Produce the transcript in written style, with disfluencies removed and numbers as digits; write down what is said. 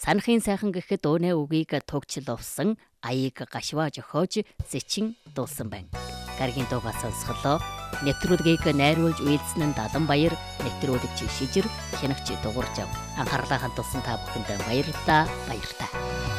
Цанахын сайхан гэхэд өөнэ үгийг тугчл увсан аяыг гашваа жохоож зэчин дуулсан байна. Гаргийн дуугаа сонсголоо. Нэвтрүүлгийг найруулж үйлдсэн нь Даланбаяр, нэвтрүүлэгч Шижир, хянагч Дугуйржав. Анхаарлаа хандуулсан та бүхэнд баярлалаа.